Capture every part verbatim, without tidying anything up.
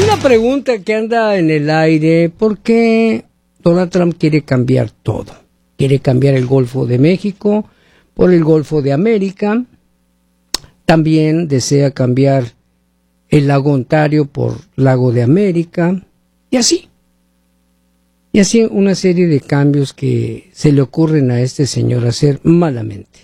una pregunta que anda en el aire, ¿por qué Donald Trump quiere cambiar todo? Quiere cambiar el Golfo de México por el Golfo de América, también desea cambiar el lago Ontario por Lago de América, y así. Y así una serie de cambios que se le ocurren a este señor hacer malamente.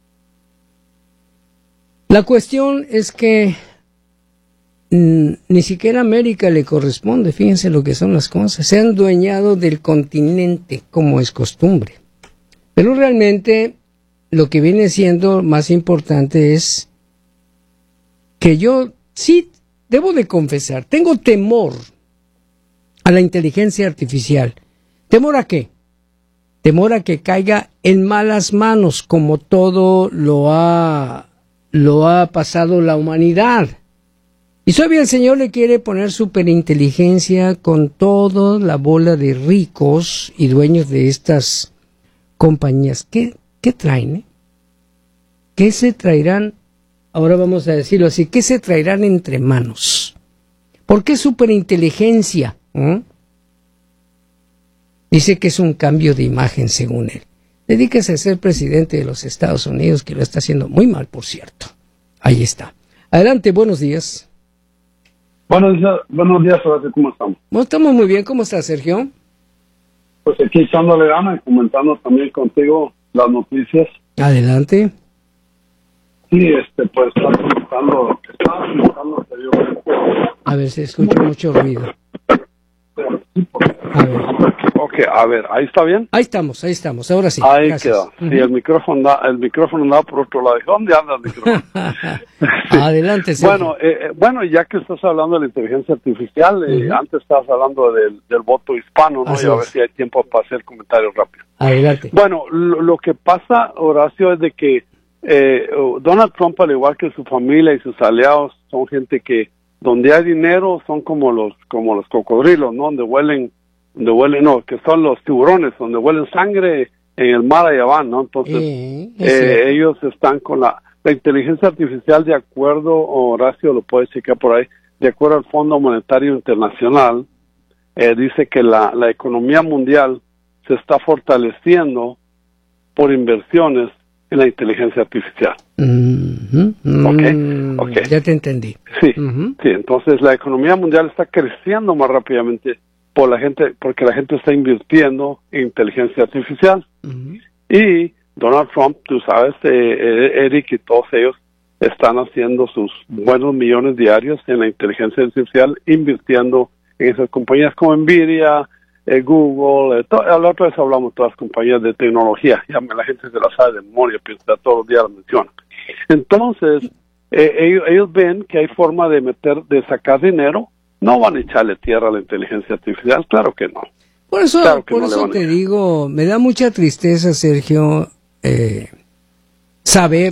La cuestión es que mm, ni siquiera América le corresponde, fíjense lo que son las cosas. Se han dueñado del continente como es costumbre. Pero realmente lo que viene siendo más importante es que yo sí debo de confesar, tengo temor a la inteligencia artificial. ¿Temor a qué? Temor a que caiga en malas manos, como todo lo ha, lo ha pasado la humanidad. Y todavía el Señor le quiere poner superinteligencia con toda la bola de ricos y dueños de estas compañías. ¿Qué, qué traen? Eh? ¿Qué se traerán? Ahora vamos a decirlo así, ¿qué se traerán entre manos? ¿Por qué superinteligencia? ¿Eh? Dice que es un cambio de imagen, según él. Dedíquese a ser presidente de los Estados Unidos, que lo está haciendo muy mal, por cierto. Ahí está. Adelante, buenos días. Buenos días, buenos días, Horacio, ¿cómo estamos? No, estamos muy bien. ¿Cómo estás, Sergio? Pues aquí echándole ganas y comentando también contigo las noticias. Adelante. Sí, este, pues estaba comentando, estaba comentando anteriormente. A ver, se escucha mucho ruido. A ver. Ok, a ver, ¿ahí está bien? Ahí estamos, ahí estamos, ahora sí. Ahí Gracias. quedó. Uh-huh. Sí, el micrófono da, el micrófono andaba por otro lado. ¿Dónde anda el micrófono? Sí. Adelante, Sergio. Bueno, eh, bueno, ya que estás hablando de la inteligencia artificial, eh, uh-huh. antes estabas hablando del, del voto hispano, ¿no? Así y a es. ver si hay tiempo para hacer comentarios rápidos. Adelante. Bueno, lo, lo que pasa, Horacio, es de que eh, Donald Trump, al igual que su familia y sus aliados, son gente que donde hay dinero son como los como los cocodrilos, ¿no? Donde huelen, donde huelen, no, que son los tiburones, donde huelen sangre en el mar allá van, ¿no? Entonces, eh, eh, ellos están con la, la inteligencia artificial, de acuerdo, Horacio, lo puedes checar por ahí, de acuerdo al Fondo Monetario Internacional, eh, dice que la, la economía mundial se está fortaleciendo por inversiones en la inteligencia artificial. Uh-huh. Okay, okay. Ya te entendí. Sí, uh-huh. sí. Entonces la economía mundial está creciendo más rápidamente por la gente, porque la gente está invirtiendo en inteligencia artificial. Uh-huh. Y Donald Trump, tú sabes, eh, Eric y todos ellos están haciendo sus buenos millones diarios en la inteligencia artificial, invirtiendo en esas compañías como Nvidia, Eh, Google, eh, to- a la otra vez hablamos de todas las compañías de tecnología, ya la gente se las sabe de memoria, piensa todos los días las menciona. Entonces, eh, ellos, ellos ven que hay forma de meter, de sacar dinero, no van a echarle tierra a la inteligencia artificial, claro que no. Por eso, claro que por no eso te a... digo, me da mucha tristeza, Sergio, eh, saber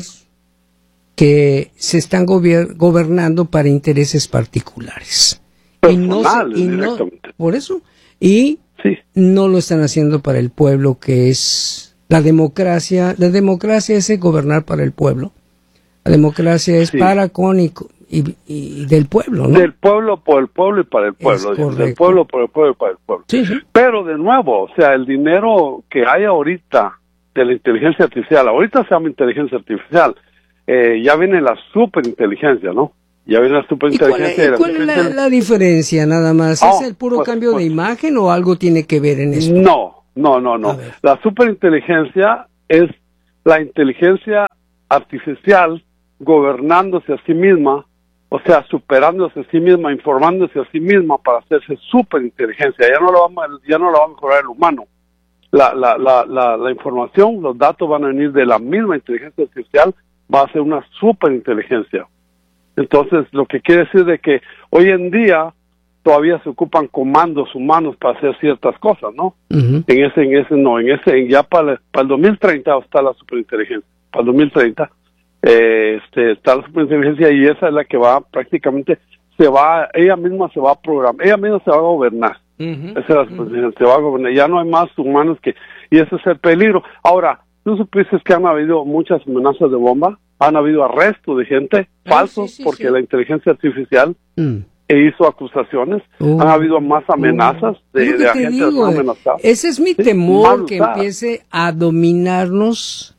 que se están gobier- gobernando para intereses particulares. Y no, se, y no, por eso, y sí. no lo están haciendo para el pueblo, que es la democracia. La democracia es gobernar para el pueblo. La democracia es sí. para, con y, y, y del pueblo, ¿no? Del pueblo, por el pueblo y para el pueblo. Del pueblo, por el pueblo y para el pueblo. Sí, sí. Pero de nuevo, o sea, el dinero que hay ahorita de la inteligencia artificial, ahorita se llama inteligencia artificial, eh, ya viene la superinteligencia, ¿no? Ya viene la superinteligencia. ¿Y cuál es, ¿cuál es la, la diferencia nada más? Oh, ¿Es el puro pues, cambio pues, de imagen o algo tiene que ver en esto? No, no, no, no. La superinteligencia es la inteligencia artificial gobernándose a sí misma, o sea, superándose a sí misma, informándose a sí misma para hacerse superinteligencia. Ya no la va, ya no la va a mejorar el humano. La, la, la, la, la información, los datos van a venir de la misma inteligencia artificial, va a ser una superinteligencia. Entonces, lo que quiere decir de que hoy en día todavía se ocupan comandos humanos para hacer ciertas cosas, ¿no? Uh-huh. En ese, en ese, no, en ese, en ya para, para el dos mil treinta está la superinteligencia. Para el dos mil treinta eh, este, está la superinteligencia y esa es la que va prácticamente, se va, ella misma se va a programar, ella misma se va a gobernar. Uh-huh. Esa es la superinteligencia, uh-huh. se va a gobernar. Ya no hay más humanos que, y ese es el peligro. Ahora, ¿tú supiste que han habido muchas amenazas de bomba? Han habido arrestos de gente ah, falsos sí, sí, porque sí. la inteligencia artificial mm. e hizo acusaciones. Uh, Han habido más amenazas uh, de, de agentes no amenazados. Ese es mi sí, temor, que empiece a dominarnos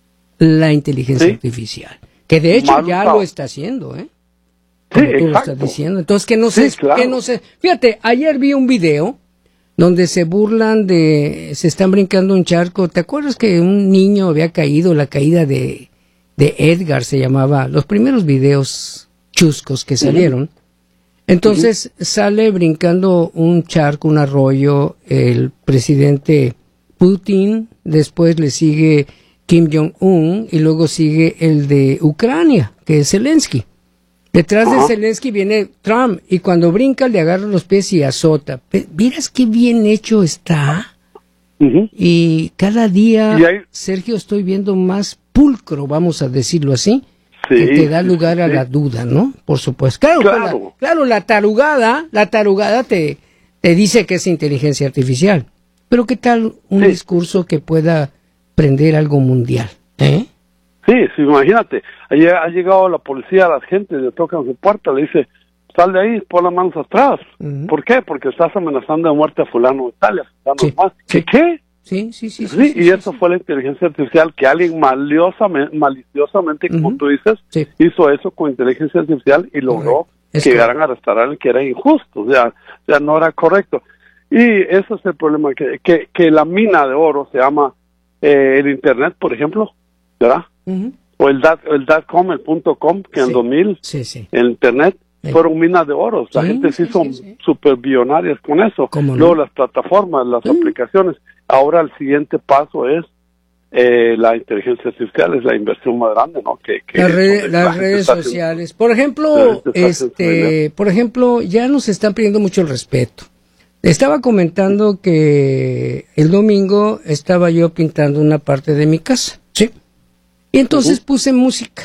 la inteligencia sí. artificial. Que de hecho mal ya usado. Lo está haciendo, ¿eh? Como sí, tú exacto. Lo estás diciendo. Entonces, que no sé, sí, claro. que no sé. Fíjate, ayer vi un video donde se burlan de, se están brincando un charco. ¿Te acuerdas que un niño había caído, la caída de, de Edgar se llamaba, los primeros videos chuscos que salieron? Uh-huh. Entonces uh-huh. sale brincando un charco, un arroyo, el presidente Putin, después le sigue Kim Jong-un y luego sigue el de Ucrania, que es Zelensky. Detrás uh-huh. de Zelensky viene Trump y cuando brinca le agarra los pies y azota. ¿Miras qué bien hecho está? Uh-huh. Y cada día, ¿Y hay... Sergio, estoy viendo más pulcro, vamos a decirlo así, sí, que te da lugar sí, a sí. la duda, ¿no? Por supuesto. Claro, claro, la, claro la tarugada, la tarugada te, te dice que es inteligencia artificial. Pero ¿qué tal un sí. discurso que pueda prender algo mundial? ¿Eh? Sí, sí, imagínate, ha llegado la policía a la gente, le tocan su puerta, le dice, sal de ahí, pon las manos atrás. Uh-huh. ¿Por qué? Porque estás amenazando de muerte a fulano de tal, sí, más. Sí. ¿Qué? Sí, sí, sí. Sí, sí, sí y sí, eso sí. fue la inteligencia artificial, que alguien maliciosamente, maliciosamente uh-huh. como tú dices, sí. hizo eso con inteligencia artificial y logró uh-huh. que llegaran a arrestar a alguien que era injusto, o sea, o sea, no era correcto. Y ese es el problema, que, que, que la mina de oro se llama eh, el Internet, por ejemplo, ¿verdad? Uh-huh. O el dat, el datcom, el punto com, que sí. en dos mil, sí, sí. en Internet, sí. fueron minas de oro. La sí, gente se hizo sí, sí, sí. super billonarias con eso. No? Luego las plataformas, las uh-huh. aplicaciones. Ahora el siguiente paso es eh, la inteligencia artificial, es la inversión más grande, ¿no? Que, que las, red, las redes sociales. Haciendo, por ejemplo, este, por ejemplo, ya nos están pidiendo mucho el respeto. Estaba comentando que el domingo estaba yo pintando una parte de mi casa, ¿sí? Y entonces uh-huh. puse música.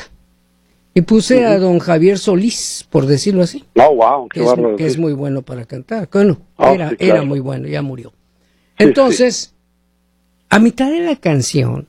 Y puse uh-huh. a don Javier Solís, por decirlo así. Oh, wow, qué que, bárbaro, es, que sí. es muy bueno para cantar. Bueno, oh, era, sí, claro. era muy bueno, ya murió. Sí, entonces, sí. a mitad de la canción,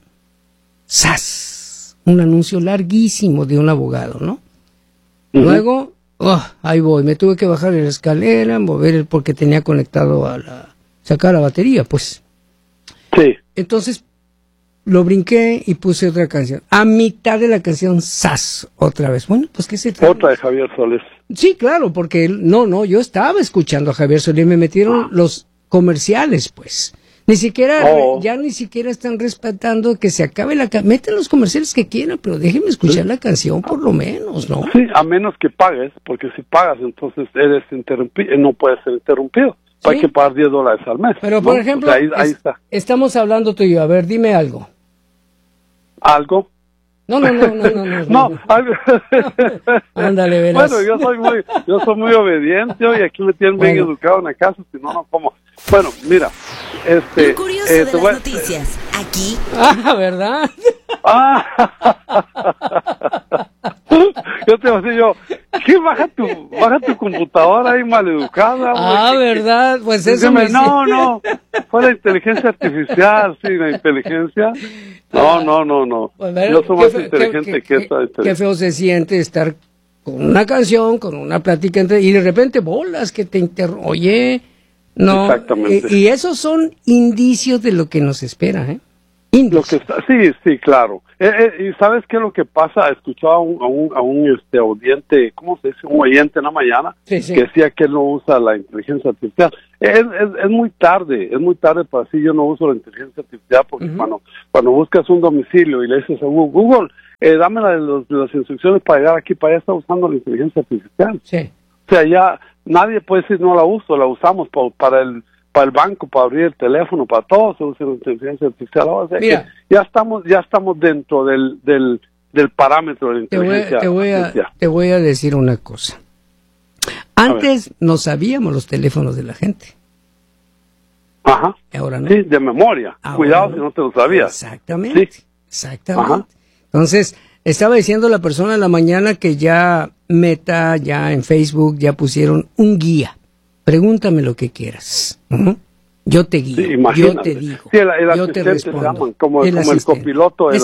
¡zas! Un anuncio larguísimo de un abogado, ¿no? Uh-huh. Luego, oh, ahí voy, me tuve que bajar de la escalera, mover el, porque tenía conectado a la, sacar la batería, pues. Sí. Entonces, lo brinqué y puse otra canción. A mitad de la canción, ¡zas! Otra vez. Bueno, pues ¿qué se trata? Otra de Javier Solís. Sí, claro, porque no, no, yo estaba escuchando a Javier Solís, me metieron ah. los comerciales, pues. Ni siquiera, oh. ya ni siquiera están respetando que se acabe la canción. Meten los comerciales que quieran, pero déjenme escuchar sí. la canción por lo menos, ¿no? Sí, a menos que pagues, porque si pagas, entonces eres interrumpido, no puedes ser interrumpido. ¿Sí? Hay que pagar diez dólares al mes. Pero, ¿no? por ejemplo, o sea, ahí, ahí es, está. estamos hablando tú y yo. A ver, dime algo. ¿Algo? No, no, no, no, no. No, no, no. Algo. Ándale, verás. Bueno, yo soy muy, yo soy muy obediente y aquí me tienen bien bueno. educado en la casa, si no, no como. Bueno, mira, este... Lo curioso eh, de las voy... noticias, aquí. Ah, ¿verdad? Ah, yo te voy a decir yo, ¿qué baja tu, baja tu computadora ahí maleducada? Ah, güey? ¿verdad? Pues eso Dígame, me... No, no, fue la inteligencia artificial, sí, la inteligencia. No, no, no, no. Pues, ver, yo soy más fe, inteligente qué, que qué, esta inteligencia. Qué feo se siente estar con una canción, con una plática entre, y de repente bolas que te interrumpen. Oye... No, exactamente. Y, y esos son indicios de lo que nos espera, ¿eh? Lo que está, sí, sí, claro. Eh, eh, y sabes qué es lo que pasa. Escuchaba a un, a un, a un este oyente, ¿cómo se dice? Un oyente en la mañana sí, sí. que decía que él no usa la inteligencia artificial. Es, es, es muy tarde, es muy tarde para decir yo no uso la inteligencia artificial porque uh-huh. cuando cuando buscas un domicilio y le dices a Google, Google eh, dame la, los, las instrucciones para llegar aquí, para allá, está usando la inteligencia artificial. Sí. O sea, ya nadie puede decir no la uso, la usamos para, para el para el banco, para abrir el teléfono, para todo se usa la inteligencia artificial. O sea, que ya estamos ya estamos dentro del del, del parámetro de la inteligencia te voy, te voy artificial. A, te voy a decir una cosa. Antes no sabíamos los teléfonos de la gente. Ajá. Ahora no. Sí, de memoria. Ahora Cuidado no. si no te lo sabías. Exactamente. Sí. Exactamente. Ajá. Entonces, estaba diciendo la persona en la mañana que ya Meta, ya en Facebook, ya pusieron un guía. Pregúntame lo que quieras. Uh-huh. Yo te guío, sí, yo te digo, sí, el, el yo te respondo. Llaman, como, el, como el copiloto de Exacto.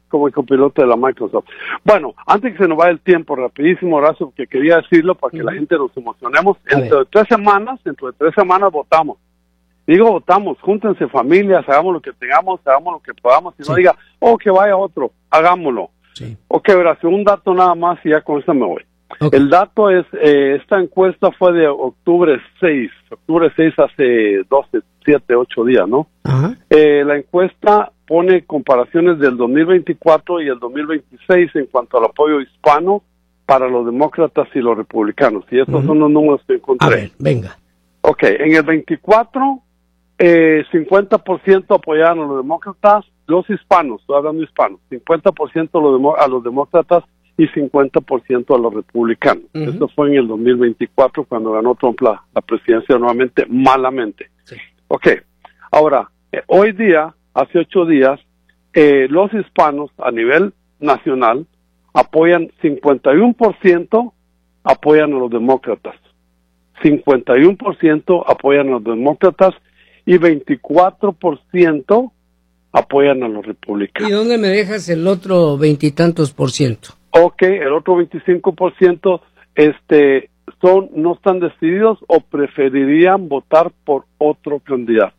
como el copiloto de la Microsoft. Bueno, antes que se nos vaya el tiempo, rapidísimo, Horacio, porque quería decirlo para que uh-huh. la gente nos emocionemos. Dentro de tres semanas, dentro de tres semanas votamos. Digo, votamos, júntense familias, hagamos lo que tengamos, hagamos lo que podamos, y sí. no diga, oh, que vaya otro, hagámoslo. Sí. Ok, Horacio, un dato nada más y ya con eso me voy. Okay. El dato es, eh, esta encuesta fue de octubre seis, octubre seis hace doce, siete, ocho días, ¿no? Uh-huh. Eh, la encuesta pone comparaciones del dos mil veinticuatro y el dos mil veintiséis en cuanto al apoyo hispano para los demócratas y los republicanos, y estos uh-huh. son los números que encontré. A ver, venga. Ok, en el veinticuatro, eh, cincuenta por ciento apoyaron a los demócratas, los hispanos, estoy hablando de hispanos, cincuenta por ciento a los, demo- a los demócratas y cincuenta por ciento a los republicanos. Uh-huh. Eso fue en el dos mil veinticuatro cuando ganó Trump la, la presidencia nuevamente, malamente. Sí. Ok, ahora, eh, hoy día, hace ocho días, eh, los hispanos a nivel nacional apoyan cincuenta y uno por ciento apoyan a los demócratas, cincuenta y uno por ciento apoyan a los demócratas y veinticuatro por ciento apoyan a los republicanos. ¿Y dónde me dejas el otro veintitantos por ciento? Ok, el otro veinticinco por ciento este, son, no están decididos o preferirían votar por otro candidato.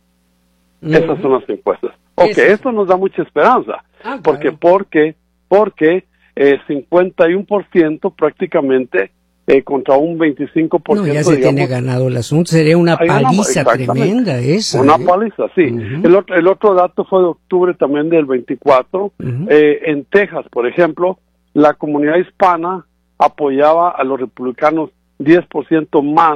Uh-huh. Esas son las encuestas. Ok, ¿eso? Esto nos da mucha esperanza. Ah, porque, claro. porque, porque eh, cincuenta y uno por ciento prácticamente eh, contra un veinticinco por ciento. No, ya se digamos, tiene ganado el asunto. Sería una paliza tremenda esa. Una ¿eh? paliza, sí. Uh-huh. El, otro, el otro dato fue de octubre también del veinticuatro. Uh-huh. Eh, en Texas, por ejemplo, la comunidad hispana apoyaba a los republicanos diez por ciento más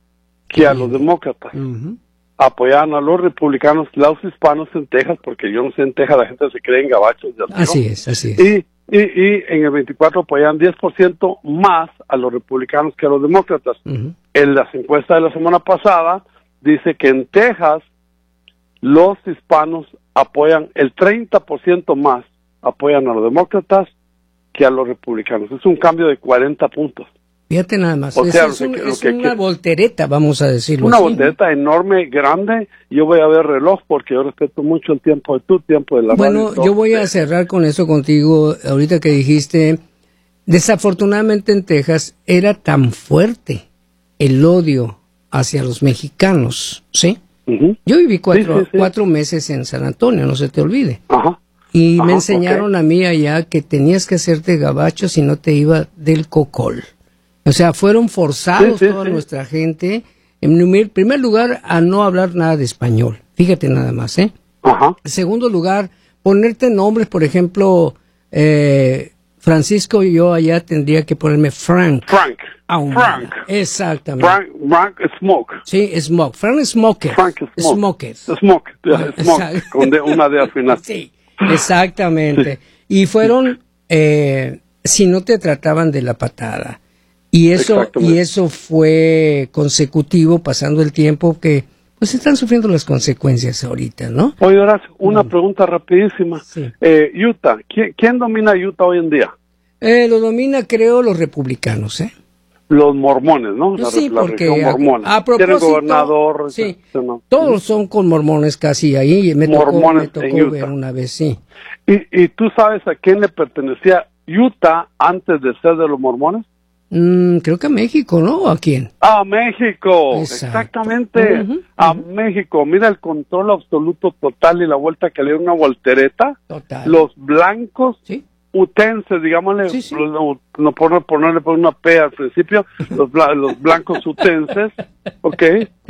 que a los demócratas. Uh-huh. Apoyaban a los republicanos, los hispanos en Texas, porque yo no sé, en Texas la gente se cree en gabachos. De así es, así es. Y, y, y en el veinticuatro apoyaban diez por ciento más a los republicanos que a los demócratas. Uh-huh. En las encuestas de la semana pasada dice que en Texas los hispanos apoyan el treinta por ciento más, apoyan a los demócratas que a los republicanos. Es un cambio de cuarenta puntos. Fíjate nada más, o sea, es, un, que, es que, una que, voltereta, vamos a decirlo una así. Una voltereta enorme, grande. Yo voy a ver reloj porque yo respeto mucho el tiempo de tu tiempo de la Bueno, yo voy a cerrar con eso contigo. Ahorita que dijiste, desafortunadamente en Texas era tan fuerte el odio hacia los mexicanos, ¿sí? Uh-huh. Yo viví cuatro, sí, sí, sí. cuatro meses en San Antonio, no se te olvide. Ajá. Y Ajá, me enseñaron okay. a mí allá que tenías que hacerte gabacho si no te iba del cocol. O sea, fueron forzados sí, sí, toda sí. nuestra gente, en primer lugar, a no hablar nada de español. Fíjate nada más, ¿eh? Ajá. En segundo lugar, ponerte nombres, por ejemplo, eh, Francisco y yo allá tendría que ponerme Frank. Frank. Aún. Frank. Exactamente. Frank, Frank Smoke. Sí, Smoke. Frank Smoker. Frank Smoke. Smoker. Smoke. Yeah, Smoke. Con de, una D al final. Sí, exactamente. Sí. Y fueron, eh, si no te trataban de la patada. Y eso y eso fue consecutivo, pasando el tiempo, que pues están sufriendo las consecuencias ahorita, ¿no? Oye, Horacio, una mm. pregunta rapidísima. Sí. Eh, Utah, ¿quién, ¿quién domina Utah hoy en día? Eh, lo domina, creo, los republicanos, ¿eh? Los mormones, ¿no? La, sí, la porque región mormona. A, a propósito, ¿tiene gobernador? Sí, no. todos son con mormones casi ahí. Me mormones tocó, me tocó ver una vez, sí. ¿Y, ¿Y tú sabes a quién le pertenecía Utah antes de ser de los mormones? Mm, creo que a México, ¿no? ¿A quién? A México, Exacto. Exactamente, uh-huh, uh-huh. a México. Mira el control absoluto total y la vuelta que le dio una voltereta. Total. Los blancos, ¿sí? utenses, digámosle, sí, sí. no, no por ponerle por una P al principio, los, bla, los blancos utenses, ¿ok?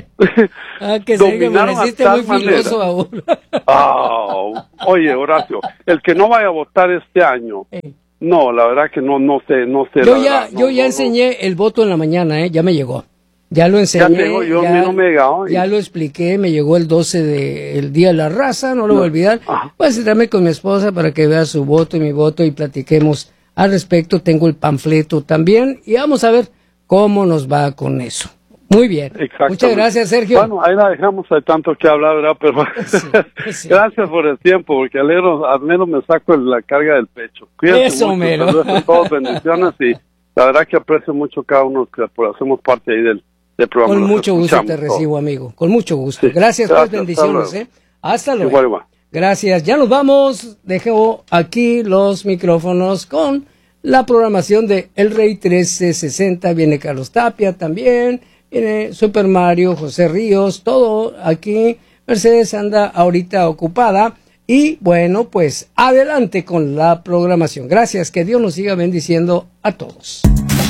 Ah, que dominaron se que me muy filoso ahora. Oh, oye, Horacio, el que no vaya a votar este año... Hey. No, la verdad que no, no sé, no sé. Yo la ya, verdad, no, yo ya no, enseñé no. el voto en la mañana, ¿eh? Ya me llegó. Ya lo enseñé. Ya llegó, yo ya, a mí no me he llegado. Ya lo expliqué, me llegó el doce de, el Día de la Raza, no lo voy a olvidar. Ajá. Voy a sentarme con mi esposa para que vea su voto y mi voto y platiquemos al respecto. Tengo el panfleto también y vamos a ver cómo nos va con eso. Muy bien. Muchas gracias, Sergio. Bueno, ahí la dejamos, hay tanto que hablar, ¿verdad? Pero sí, sí. Gracias por el tiempo, porque al menos, al menos me saco la carga del pecho. Cuídense Eso, mucho, mero. Saludos, todos, bendiciones, y la verdad que aprecio mucho cada uno que por hacemos parte ahí del, del programa. Con mucho gusto te recibo, amigo. Con mucho gusto. Sí. Gracias, gracias, pues, bendiciones. Hasta luego. ¿eh? Hasta luego. Igual, igual. Gracias, ya nos vamos. Dejo aquí los micrófonos con la programación de El Rey trece sesenta. Viene Carlos Tapia también, viene Super Mario, José Ríos, todo aquí. Mercedes anda ahorita ocupada. Y bueno, pues adelante con la programación. Gracias, que Dios nos siga bendiciendo a todos.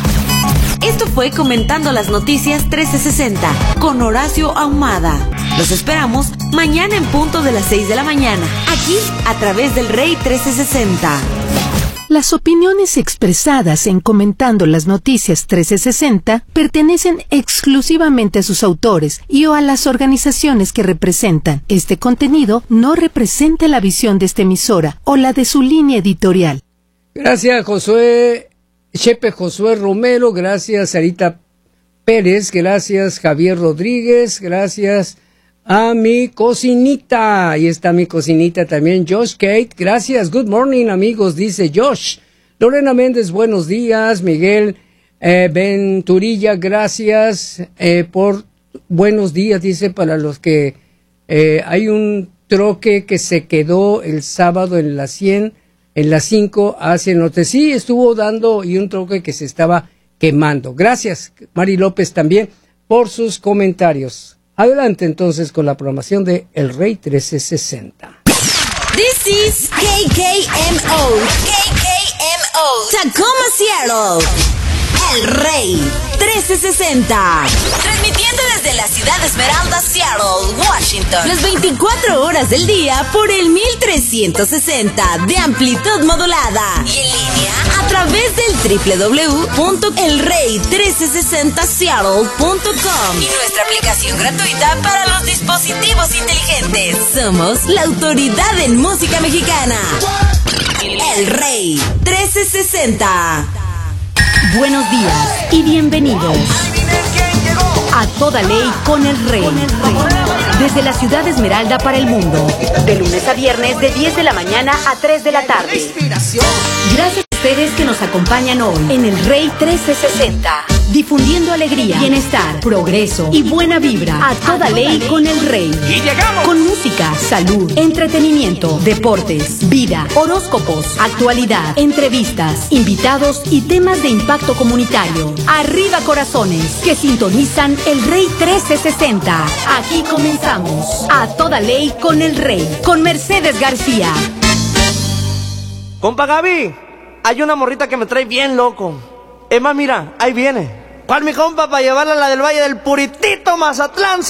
Esto fue Comentando las Noticias trece sesenta con Horacio Ahumada. Los esperamos mañana en punto de las seis de la mañana, aquí a través del Rey trece sesenta. Las opiniones expresadas en Comentando las Noticias trece sesenta pertenecen exclusivamente a sus autores y o a las organizaciones que representan. Este contenido no representa la visión de esta emisora o la de su línea editorial. Gracias, Josué, Chepe Josué Romero, gracias, Sarita Pérez, gracias, Javier Rodríguez, gracias a mi cocinita, ahí está mi cocinita también, Josh Kate, gracias, good morning amigos, dice Josh. Lorena Méndez, buenos días, Miguel eh, Venturilla, gracias eh, por buenos días, dice, para los que eh, hay un troque que se quedó el sábado en la cien, en las cinco hacia el norte, sí, estuvo dando, y un troque que se estaba quemando. Gracias, Mari López también, por sus comentarios. Adelante entonces con la programación de El Rey trece sesenta. This is K K M O, K K M O, Tacoma, Seattle. El Rey trece sesenta. Transmitiendo desde la ciudad Esmeralda, Seattle, Washington. Las veinticuatro horas del día por el mil trescientos sesenta de amplitud modulada. Y en línea a través del doble u doble u doble u punto el rey trece sesenta seattle punto com y nuestra aplicación gratuita para los dispositivos inteligentes. Somos la autoridad en música mexicana. El Rey trece sesenta. Buenos días y bienvenidos a Toda Ley con el Rey. Desde la ciudad de Esmeralda para el mundo, de lunes a viernes de diez de la mañana a tres de la tarde. Gracias a ustedes que nos acompañan hoy en el Rey trece sesenta, difundiendo alegría, bienestar, progreso y buena vibra a toda ley con el Rey. Y llegamos con música, salud, entretenimiento, deportes, vida, horóscopos, actualidad, entrevistas, invitados y temas de impacto comunitario. Arriba corazones que sintonizan el Rey trece sesenta. Aquí comenzamos a toda ley con el Rey, con Mercedes García. Compa Gaby, hay una morrita que me trae bien loco. Emma, mira, ahí viene. ¿Cuál, mi compa? Para llevarla a la del Valle del Puritito, Mazatlán.